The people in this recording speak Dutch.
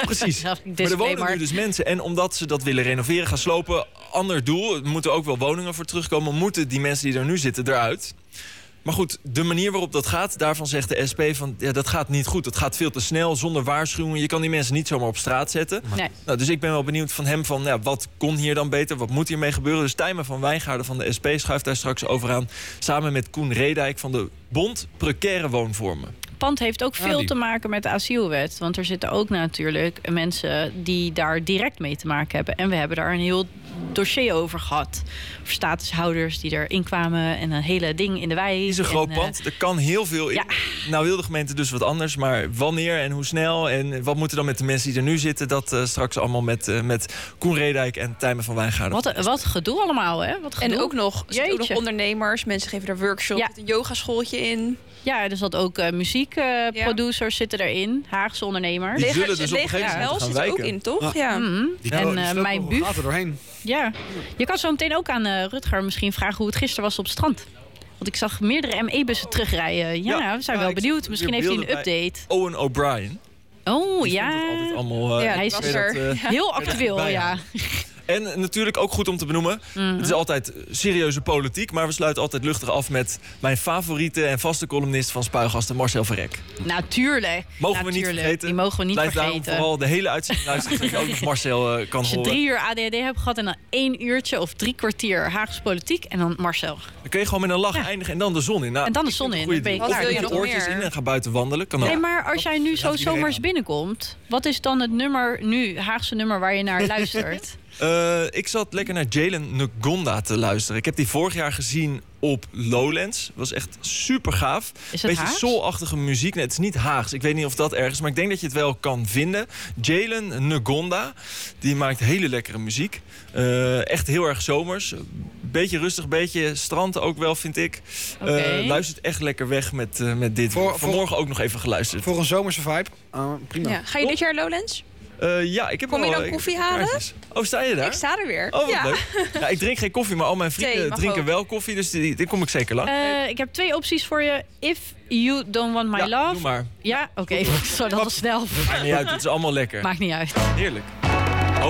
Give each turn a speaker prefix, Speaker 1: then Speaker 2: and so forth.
Speaker 1: precies. Maar er wonen nu dus mensen. En omdat ze dat willen renoveren, gaan slopen... ander doel, er moeten ook wel woningen voor terugkomen... moeten die mensen die er nu zitten eruit... Maar goed, de manier waarop dat gaat, daarvan zegt de SP van... ja, dat gaat niet goed, dat gaat veel te snel, zonder waarschuwing. Je kan die mensen niet zomaar op straat zetten.
Speaker 2: Nee.
Speaker 1: Nou, dus ik ben wel benieuwd van hem van... ja, wat kon hier dan beter, wat moet hiermee gebeuren? Dus Tijmen van Wijngaarden van de SP schuift daar straks over aan... samen met Koen Redijk van de Bond Precaire Woonvormen.
Speaker 2: Pand heeft ook veel te maken met de asielwet. Want er zitten ook natuurlijk mensen die daar direct mee te maken hebben. En we hebben daar een heel dossier over gehad. Over statushouders die erin kwamen en een hele ding in de wijk.
Speaker 1: Het is een groot pand, er kan heel veel in.
Speaker 2: Ja.
Speaker 1: Nou wil de gemeente dus wat anders, maar wanneer en hoe snel... en wat moeten dan met de mensen die er nu zitten... dat straks allemaal met Koen Redijk en Tijmen van Wijngaarden.
Speaker 2: Wat gedoe allemaal, hè? Wat gedoe.
Speaker 3: En ook nog ondernemers, mensen geven daar workshops...
Speaker 2: Ja.
Speaker 3: een yogaschooltje in...
Speaker 2: Ja, er zat ook muziekproducers zitten erin. Haagse ondernemers.
Speaker 1: Die zullen dus op een gegeven moment gaan
Speaker 3: zit er ook
Speaker 1: wijken.
Speaker 3: in, toch? Ja.
Speaker 2: En mijn buf.
Speaker 4: gaat er doorheen.
Speaker 2: Ja. Je kan zo meteen ook aan Rutger misschien vragen hoe het gisteren was op het strand. Want ik zag meerdere ME-bussen terugrijden. Ja, we zijn wel benieuwd. Misschien heeft hij een update.
Speaker 1: Owen O'Brien.
Speaker 2: Oh,
Speaker 1: Die
Speaker 2: ja.
Speaker 1: vindt het altijd allemaal,
Speaker 2: Hij is heel actueel, ja.
Speaker 1: En natuurlijk ook goed om te benoemen... het is altijd serieuze politiek... maar we sluiten altijd luchtig af met... mijn favoriete en vaste columnist van Spuigasten, Marcel Verrek.
Speaker 2: Natuurlijk.
Speaker 1: Mogen we niet vergeten.
Speaker 2: Die mogen we niet
Speaker 1: Blijf
Speaker 2: vergeten.
Speaker 1: daarom vooral de hele uitzending luisteren... zodat je ook nog Marcel kan horen.
Speaker 2: Als je 3 uur ADHD hebt gehad en dan 1 uurtje of 3 kwartier Haagse politiek... en dan Marcel.
Speaker 1: Dan kun je gewoon met een lach eindigen en dan de zon in. Nou,
Speaker 2: En dan de zon in. Dan ben je
Speaker 3: Wat
Speaker 2: klaar.
Speaker 3: wil je
Speaker 1: Doe
Speaker 3: nog
Speaker 1: je oortjes
Speaker 3: meer?
Speaker 1: in en ga buiten wandelen. Kan ook.
Speaker 2: Nee, maar als jij nu zo
Speaker 4: iedereen
Speaker 2: zomers
Speaker 4: aan.
Speaker 2: binnenkomt... wat is dan het nummer nu, Haagse nummer, waar je naar luistert?
Speaker 1: Ik zat lekker naar Jalen Ngonda te luisteren. Ik heb die vorig jaar gezien op Lowlands. Was echt super gaaf.
Speaker 2: Is het
Speaker 1: Beetje
Speaker 2: Haags?
Speaker 1: soul-achtige muziek. Nee, het is niet Haags. Ik weet niet of dat ergens, maar ik denk dat je het wel kan vinden. Jalen Ngonda, die maakt hele lekkere muziek. Echt heel erg zomers. Beetje rustig, beetje strand ook wel, vind ik.
Speaker 2: Oké.
Speaker 1: Luistert echt lekker weg met dit. Vanmorgen ook nog even geluisterd.
Speaker 4: Voor een zomerse vibe. Prima.
Speaker 3: Ja. Ga je dit jaar Lowlands?
Speaker 1: Ja, ik heb
Speaker 3: Kom je
Speaker 1: wel,
Speaker 3: dan koffie halen?
Speaker 1: kaartjes. Oh, sta je daar?
Speaker 3: Ik sta er weer.
Speaker 1: Oh, wat
Speaker 3: ja.
Speaker 1: leuk. Ja, ik drink geen koffie, maar al mijn vrienden
Speaker 3: Thee mag
Speaker 1: drinken
Speaker 3: ook.
Speaker 1: wel koffie. Dus die kom ik zeker lang.
Speaker 2: Ik heb 2 opties voor je. If you don't want my
Speaker 1: Ja,
Speaker 2: love.
Speaker 1: doe maar.
Speaker 2: Ja, oké. Zo, dat was snel.
Speaker 1: Maakt niet uit, het is allemaal lekker.
Speaker 2: Maakt niet uit.
Speaker 1: Heerlijk.